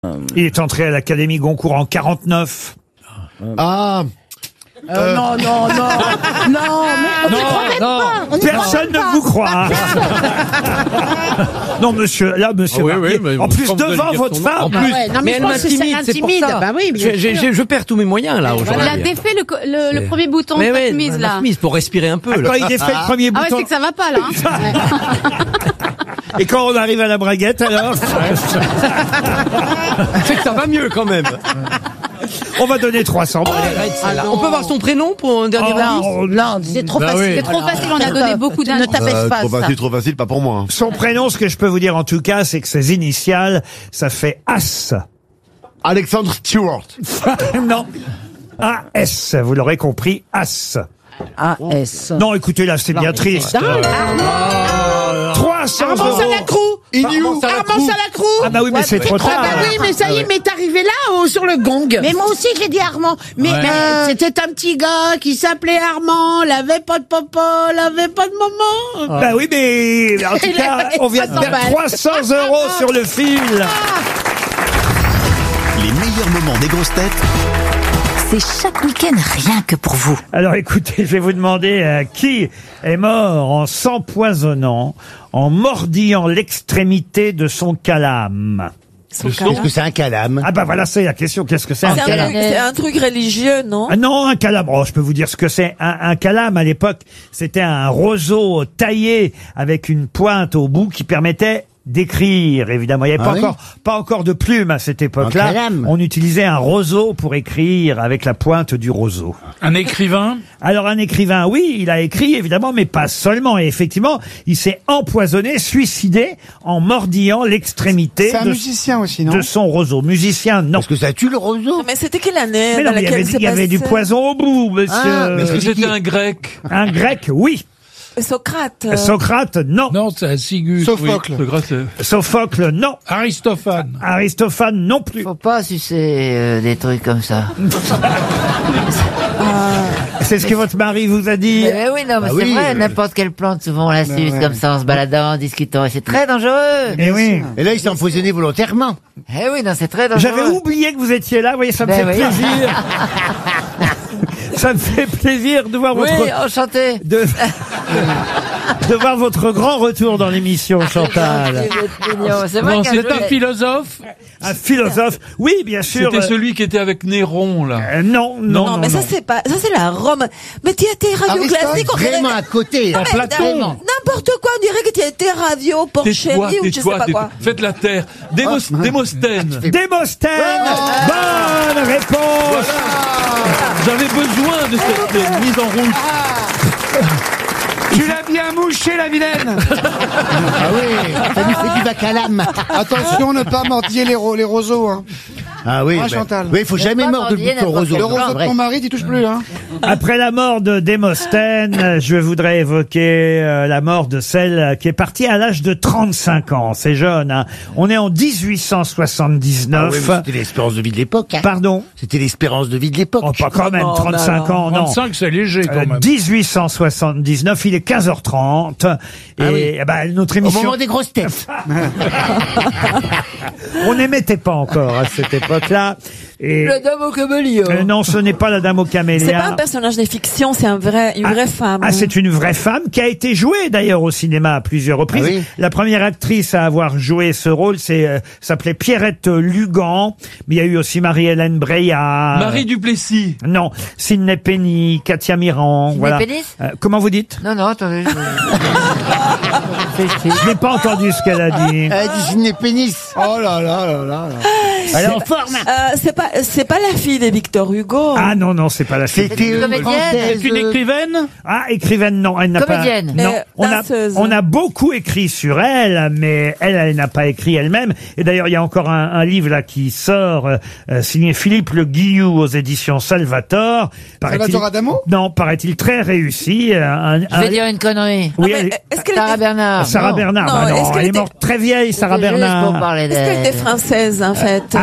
Il est entré à l'Académie Goncourt en 49. Ah. Non, mais on ne croit même pas. Personne ne vous croit. Non, monsieur, monsieur. Marquet, mais en plus, quand vous devant allez dire votre son nom. femme. En plus, Ouais, non, mais je elle pense que ça m'intimide, c'est pour l'intimide. ça. Bah oui, bien sûr. Je perds tous mes moyens, là, aujourd'hui. Il a défait le premier bouton de la chemise, là. chemise, pour respirer un peu. Quand il défait le premier Ah ouais, bouton. c'est que ça va pas, là. Et quand on arrive à la braguette, alors C'est que ça va mieux, quand même. on va donner 300 balles. On peut voir son prénom pour un dernier indice? Non, c'est trop facile. C'est trop facile, on a donné beaucoup Ne d'indices. t'abaisse pas, ça. Trop facile, pas pour moi. Son prénom, ce que je peux vous dire en tout cas, c'est que ses initiales, ça fait As. Alexandre Stewart. Non. A-S, vous l'aurez compris, As. A-S. Non, écoutez, là, c'est bien triste. 300 Armand euros. Salacrou. Armand Salacrou. Ah bah oui, mais c'est trop Ah tard. bah oui, mais ça y est, mais t'es arrivé là, sur le gong. Mais moi aussi, j'ai dit Armand. Mais c'était un petit gars qui s'appelait Armand, l'avait pas de papa, l'avait pas de maman. Bah oui, mais en tout cas, on vient de perdre 300 euros sur le fil. Les meilleurs moments des grosses têtes C'est chaque week-end rien que pour vous. Alors écoutez, je vais vous demander qui est mort en s'empoisonnant, en mordillant l'extrémité de son calame. Qu'est-ce que c'est un calame? Ah bah voilà, c'est la question. Qu'est-ce que c'est un calame? C'est un truc religieux, non? Ah non, un calame. Oh, je peux vous dire ce que c'est. Un calame, à l'époque, c'était un roseau taillé avec une pointe au bout qui permettait d'écrire, évidemment. Il n'y avait pas encore de plume à cette époque-là. On utilisait un roseau pour écrire avec la pointe du roseau. Un écrivain? Alors un écrivain, oui, il a écrit évidemment, mais pas seulement. Et effectivement, il s'est empoisonné, suicidé en mordillant l'extrémité C'est un musicien aussi, non? de son roseau. Musicien, non. Parce que ça tue le roseau. Mais c'était quelle année Mais non, mais il y avait du poison au bout, monsieur. Est-ce que c'était un grec? Un grec, oui. Socrate. Socrate, non. Non, c'est un Sigus. Sophocle. Sophocle, non. Aristophane. Aristophane, non plus. Faut pas sucer des trucs comme ça. C'est ce que votre mari vous a dit. Oui, non, mais c'est vrai, n'importe quelle plante, souvent on la suce comme ça, en se baladant, en discutant, et c'est très dangereux. Eh oui. Et là, il s'est empoisonné volontairement. Eh oui, non, c'est très dangereux. J'avais oublié que vous étiez là, vous voyez, ça me fait plaisir. Ça me fait plaisir de voir votre... Oui, enchanté. De voir votre grand retour dans l'émission, Chantal. C'est vrai Non, qu'un c'est jour, un philosophe. Un philosophe. Oui, bien sûr. C'était celui qui était avec Néron, là. Non, mais ça c'est pas, ça c'est la Rome. Mais tu as été radio classique, on dirait. Vraiment à côté. En Platon. N'importe quoi, on dirait que tu as été radio, Porcherie ou je sais pas quoi. Faites la terre. Démosthène. Démosthène. Bonne réponse. J'avais besoin de cette mise en route. Tu l'as bien mouché, la vilaine. Ah oui, ça lui fait du bacalame. Attention, ne pas mordiller les roseaux, hein. Ah oui, Chantal. oui, il faut jamais mordre le bout de ton roseau. Le roseau de ton mari, t'y touches plus, hein. Après la mort de Démosthène, je voudrais évoquer la mort de celle qui est partie à l'âge de 35 ans. C'est jeune, hein. On est en 1879. Ah oui, c'était l'espérance de vie de l'époque. Hein. Pardon? C'était l'espérance de vie de l'époque. Oh, pas quand même, 35 ans, non. 35, c'est léger, quand même. 1879, il est 15h30. Et notre Au émission... moment des grosses têtes. On n'émettait pas encore à cette époque-là. Et La dame au camélia. non, ce n'est pas la dame au camélia. C'est pas un personnage de fiction, c'est une vraie femme. Ah, c'est une vraie femme qui a été jouée d'ailleurs au cinéma à plusieurs reprises. Ah oui. La première actrice à avoir joué ce rôle, s'appelait Pierrette Lugan, mais il y a eu aussi Marie-Hélène Breillat. Marie Duplessis. Non, Sidney Penny, Katia Mirand. Voilà. Pénis Comment vous dites? Non, attendez. Je n'ai pas entendu ce qu'elle a dit. Elle dit Sidney Pénis. Oh là là là là. Elle est en forme. C'est pas la fille de Victor Hugo. Ah non, c'est pas la fille. C'était une comédienne. C'est une écrivaine? Ah, écrivaine, non, elle n'a pas. Comédienne. Non, Danseuse. on a beaucoup écrit sur elle, mais elle n'a pas écrit elle-même. Et d'ailleurs, il y a encore un livre là qui sort, signé Philippe Le Guillou aux éditions Salvator. Salvatore Adamo? Non, paraît-il très réussi. Je vais dire une connerie. Oui, Est-ce qu'elle Sarah était... Bernard. Sarah Non. Bernard. Non, bah non, est-ce qu'elle elle est était- morte très vieille, Sarah C'était juste Bernard. pour parler Est-ce qu'elle d'elle. était française en fait? Ah, elle était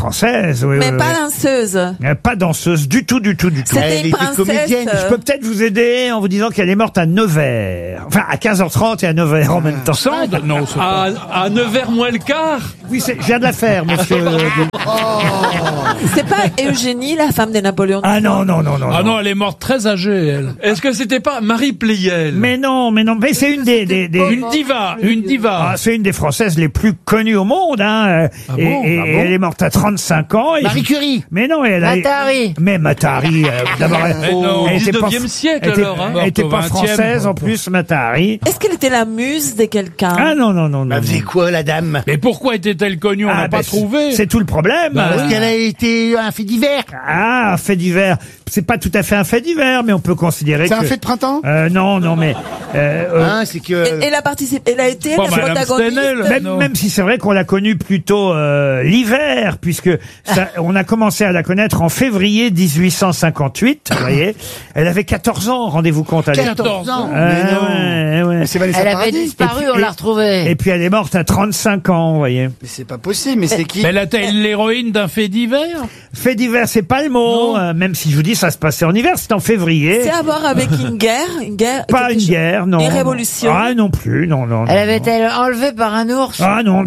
française, oui. Mais oui, pas oui. danseuse. Pas danseuse du tout. C'était une princesse. Je peux peut-être vous aider en vous disant qu'elle est morte à Nevers. Enfin, à 15h30 et à Nevers en même temps. Sand? Non, c'est pas. À 9h moins le quart? Oui, je viens de la faire, monsieur. C'est pas Eugénie, la femme de Napoléon. Ah non. Ah non, elle est morte très âgée, elle. Est-ce que c'était pas Marie Pleyel? Mais non, mais c'est une des Une diva. Ah, c'est une des Françaises les plus connues au monde, hein. Elle est morte à 35 ans. Marie Curie. Mais non, elle a... Matahari. Mais Matahari, d'abord, au elle était pas... 19e siècle, elle était- alors, hein. Elle était Morte au pas 20e. française, en plus, Matahari. Est-ce qu'elle était la muse de quelqu'un? Ah non. Elle faisait quoi, la dame? Mais pourquoi était-elle connue? On Ah, n'a pas ben, trouvé. C'est tout le problème. Parce qu'elle a été un fait divers. Ah, un fait divers. C'est pas tout à fait un fait divers, mais on peut considérer C'est que... un fait de printemps? Non, mais... C'est que... Elle a participé, elle a été Bon, la Madame protagoniste. Stenel. même si c'est vrai qu'on l'a connue plutôt l'hiver, puisque on a commencé à la connaître en février 1858, vous voyez. Elle avait 14 ans, rendez-vous compte. À l'époque. 14 ans. Ouais. C'est Vanessa Elle avait Paradis. disparu, on l'a retrouvée. Et puis elle est morte à 35 ans, vous voyez. Mais c'est pas possible, mais c'est qui? Mais elle était l'héroïne d'un fait divers? Fait d'hiver, c'est pas le mot, même si je vous dis ça se passait en hiver, c'est en février. C'est à voir avec une guerre? Pas une guerre, non. Une révolution? Ah non plus, non. Elle avait été enlevée par un ours. Ah non.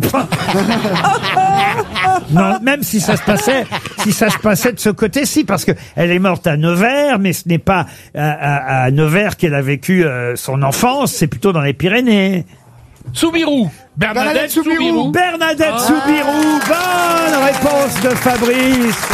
Non, même si ça se passait de ce côté-ci, parce que elle est morte à Nevers, mais ce n'est pas à Nevers qu'elle a vécu son enfance, c'est plutôt dans les Pyrénées. Soubirous. Bernadette Soubirous. Bernadette Soubirous, bonne réponse de Fabrice.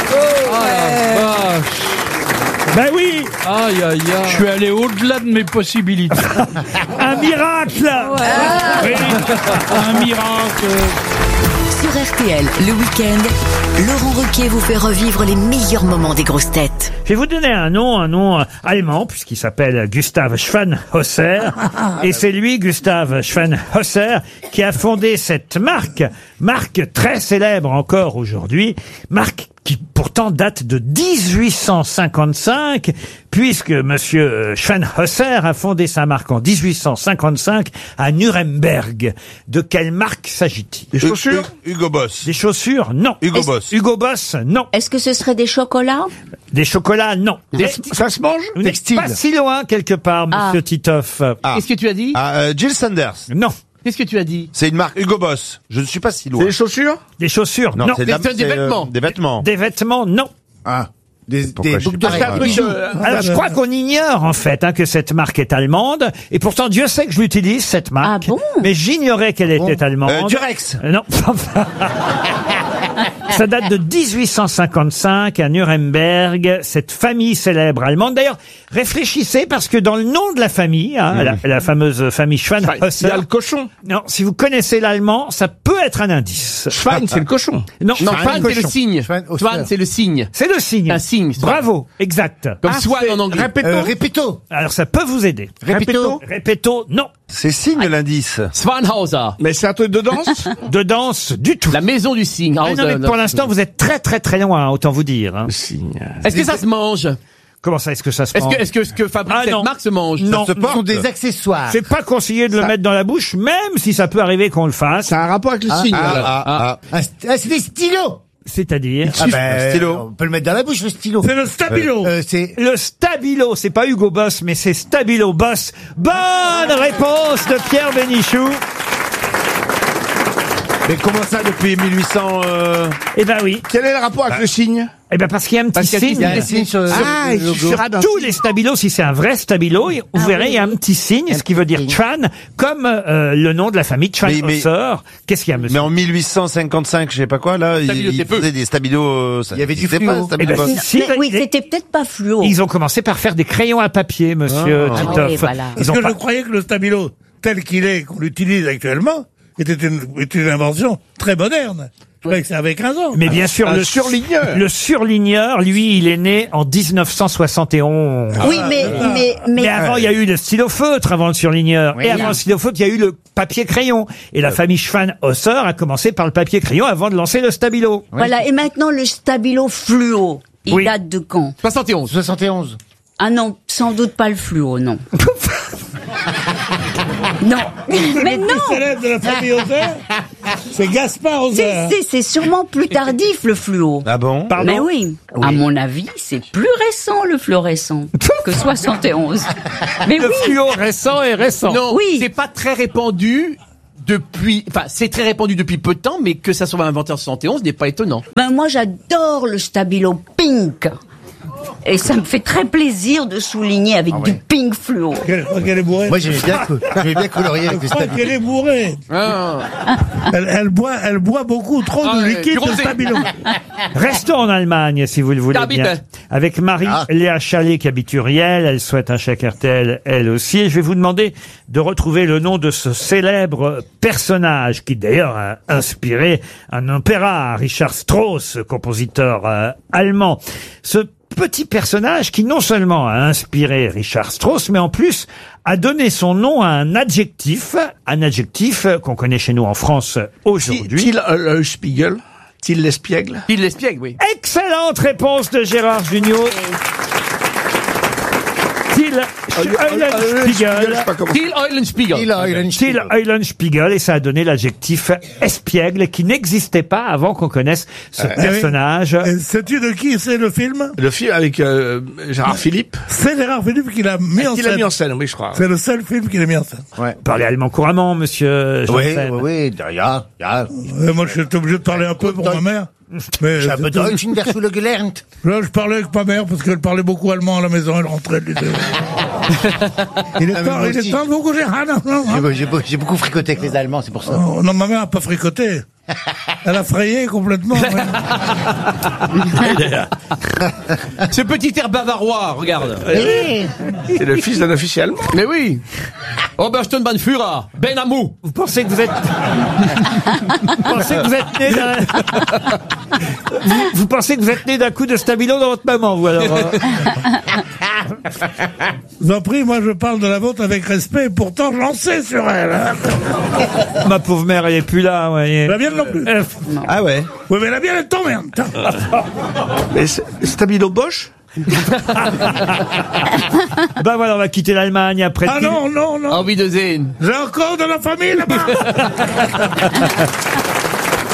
Ben oui, Aïe. Je suis allé au-delà de mes possibilités. un miracle. Oui, un miracle. Sur RTL, le week-end, Laurent Ruquier vous fait revivre les meilleurs moments des grosses têtes. Je vais vous donner un nom allemand, puisqu'il s'appelle Gustav Schwanhauser. Et c'est lui, Gustav Schwanhauser, qui a fondé cette marque très célèbre encore aujourd'hui, marque qui pourtant date de 1855, puisque monsieur Schwanhauser a fondé sa marque en 1855 à Nuremberg. De quelle marque s'agit-il? Des chaussures? Hugo Boss. Des chaussures? Non. Hugo Boss. Hugo Boss? Non. Est-ce que ce serait des chocolats? Des chocolats? Non. Ça se mange? Vous n'êtes pas si loin quelque part, monsieur Titoff. Qu'est-ce que tu as dit? Jill Sanders. Non. Qu'est-ce que tu as dit? C'est une marque Hugo Boss. Je ne suis pas si loin. C'est des chaussures? Des chaussures? Non. c'est Des vêtements. Des vêtements. Des vêtements? Non. Ah. Des Pourquoi boucles je- d'oreilles. Alors, je crois qu'on ignore, en fait, que cette marque est allemande. Et pourtant, Dieu sait que je l'utilise, cette marque. Ah bon? Mais j'ignorais qu'elle était allemande. Durex. Non. Ça date de 1855 à Nuremberg, cette famille célèbre allemande. D'ailleurs, réfléchissez parce que dans le nom de la famille, la fameuse famille Schwanhauser. Il y a le cochon. Non, si vous connaissez l'allemand, ça peut être un indice. Schwein, c'est le cochon. Non, Non, pas Swan, un c'est le cochon. signe. Schwanhauser. Swan, c'est le signe. C'est le signe. Un signe, Swan. Bravo, exact. Comme Swan en anglais. Répéto. Alors ça peut vous aider. Répéto. Répéto, non. C'est signe l'indice. Swanhauser. Mais c'est un truc de danse? De danse, du tout. La maison du signe. Ah, non, mais pour l'instant, vous êtes très très très loin, autant vous dire. Hein. Est-ce que ça se mange? Comment ça, est-ce que ça se mange Est-ce que fabrique Ah, cette non. marque se mange? Non, se Ce sont porte. des accessoires. c'est pas conseillé de le mettre dans la bouche, même si ça peut arriver qu'on le fasse. Ça a un rapport avec le signe, là. C'est des stylos. C'est-à-dire stylo. On peut le mettre dans la bouche, le stylo. C'est le stabilo. C'est... le stabilo. C'est pas Hugo Boss, mais c'est Stabilo Boss. Bonne réponse de Pierre Bénichou. Mais comment ça depuis 1800 Eh ben oui. Quel est le rapport avec le signe? Eh ben parce qu'il y a un petit Parce qu'il y a signe. Il y a un signe sur le il logo. suffira d'un Tous les stabilos, si c'est un vrai stabilo, vous verrez, il y a un petit signe, ce qui veut dire Schwan, comme le nom de la famille Schwanhauser. Qu'est-ce qu'il y a, monsieur? Mais en 1855, je sais pas quoi, là, Stabilo, ils c'est peu. faisaient des stabilos. Il y avait du existait fluo. pas, Eh stabilo ben, Boss. si, Oui, c'était peut-être pas fluo. ils ont commencé par faire des crayons à papier, monsieur Titoff. oui, voilà. Ils ont pas- croyais que le stabilo, tel qu'il est, qu'on l'utilise actuellement, était une invention très moderne. Je croyais que ça avait 15 ans. Mais bien sûr, Un le surligneur. Le surligneur, lui, il est né en 1971. Oui, Mais avant, il y a eu le stylo feutre avant le surligneur. Et avant le stylo feutre, il y a eu le papier crayon. Et la famille Schwanhauser a commencé par le papier crayon avant de lancer le stabilo. Voilà, et maintenant le stabilo fluo, il Oui. date de quand? 71. Ah non, sans doute pas le fluo, non. Non. Mais non. Le plus célèbre de la famille Hauser, c'est Gaspard Hauser. C'est sûrement plus tardif, le fluo. Ah bon? Pardon? Mais oui. À mon avis, c'est plus récent, le fluorescent, que 71. Mais Le oui. fluorescent est récent. Non, Oui. c'est pas très répandu depuis... Enfin, c'est très répandu depuis peu de temps, mais que ça soit inventé en 71 n'est pas étonnant. Ben moi, j'adore le stabilo pink. Et ça me fait très plaisir de souligner avec du pink fluo. Qu'elle est bourrée. Moi, j'aimais bien colorier avec Je le crois stabilo. qu'elle est bourrée. Ah. Elle boit beaucoup trop Ah de ouais, liquide du de rosé. stabilo. Restons en Allemagne, si vous le voulez Darby bien. Bell. Avec Marie-Léa Chalet, qui habite Uriel. Elle souhaite un chèque RTL, elle aussi. Et je vais vous demander de retrouver le nom de ce célèbre personnage, qui d'ailleurs a inspiré un opéra, Richard Strauss, compositeur allemand. Ce petit personnage qui non seulement a inspiré Richard Strauss, mais en plus a donné son nom à un adjectif qu'on connaît chez nous en France aujourd'hui. Till Spiegel. Till l'espiègle. Il l'espiègle, oui. Excellente réponse de Gérard Junior. Till Eulenspiegel. Till Eulenspiegel. Till Eulenspiegel, et ça a donné l'adjectif espiègle qui n'existait pas avant qu'on connaisse ce personnage. Et sais-tu de qui c'est le film? Le film avec Gérard Philippe. C'est Gérard Philippe qui l'a mis en Qui scène. l'a mis en scène, oui, je crois. C'est le seul film qu'il a mis en scène. Ouais. Parlez allemand couramment, monsieur Janssen. Oui, ja. Moi, je suis obligé de parler un peu pour ma mère. Mais Ich habe Deutsch in der Schule gelernt. là, je parlais avec ma mère parce qu'elle parlait beaucoup allemand à la maison. Elle rentrait, elle disait... Il est temps de beaucoup J'ai beaucoup fricoté avec les Allemands, c'est pour ça. Oh, non, ma mère n'a pas fricoté. Elle a frayé complètement. Ouais. Ce petit air bavarois, regarde. C'est le fils d'un officier allemand. Mais oui. Obersturnbannführer, Ben Amou. Vous pensez que vous êtes... vous pensez que vous êtes né d'un... vous pensez que vous êtes né d'un coup de stabilo dans votre maman, vous, alors Je vous en prie, moi je parle de la vôtre avec respect, et pourtant je lançais sur elle. Hein. Ma pauvre mère, elle est plus là, vous voyez. La mienne non plus. Ah ouais. Oui, mais la mienne elle t'emmerde. Mais Stabilo Bosch. Ben voilà, on va quitter l'Allemagne après. Ah non, non, non. Envie de Zane. J'ai encore de la famille là-bas.